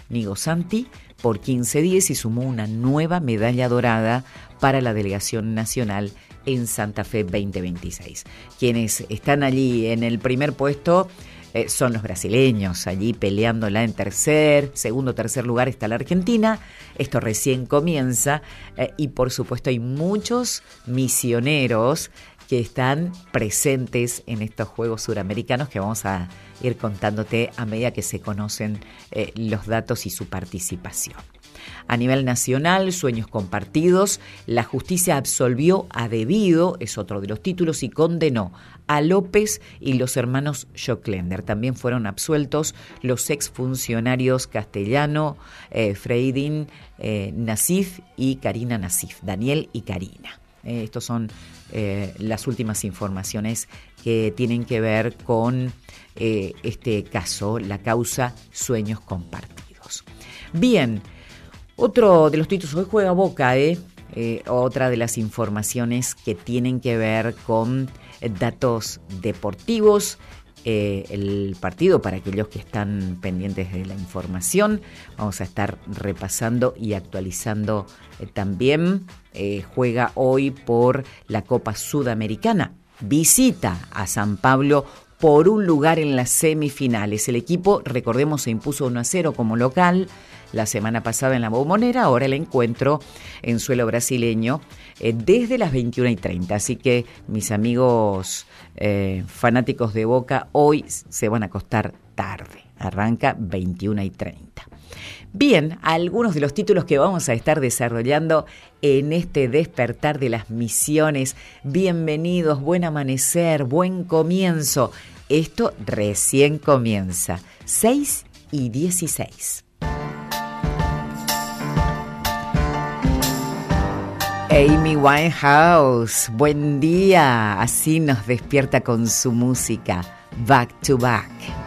Nigo Santi por 15-10 y sumó una nueva medalla dorada para la delegación nacional en Santa Fe 2026. Quienes están allí en el primer puesto son los brasileños, allí peleándola en segundo, tercer lugar está la Argentina. Esto recién comienza y por supuesto hay muchos misioneros que están presentes en estos Juegos Suramericanos que vamos a ir contándote a medida que se conocen los datos y su participación. A nivel nacional, Sueños Compartidos, la justicia absolvió a Debido, es otro de los títulos, y condenó a López y los hermanos Joclender. También fueron absueltos los exfuncionarios Castellano, Freidin Nasif y Karina Nasif, Daniel y Karina. Estos son las últimas informaciones que tienen que ver con este caso, la causa Sueños Compartidos. Bien, otro de los títulos, hoy juega Boca, otra de las informaciones que tienen que ver con datos deportivos. El partido, para aquellos que están pendientes de la información, vamos a estar repasando y actualizando también. Juega hoy por la Copa Sudamericana, visita a San Pablo por un lugar en las semifinales. El equipo, recordemos, se impuso 1-0 como local la semana pasada en la Bombonera. Ahora el encuentro en suelo brasileño desde las 21:30. Así que mis amigos fanáticos de Boca hoy se van a acostar tarde. Arranca 21:30. Bien, algunos de los títulos que vamos a estar desarrollando en este despertar de las misiones. Bienvenidos, buen amanecer, buen comienzo. Esto recién comienza. 6:16. Amy Winehouse, buen día. Así nos despierta con su música. Back to Back.